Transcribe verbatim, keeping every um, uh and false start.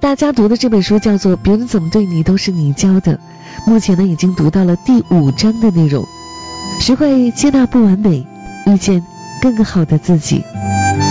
大家读的这本书叫做《别人怎么对你都是你教的》，目前呢已经读到了第五章的内容，学会接纳不完美，遇见更好的自己。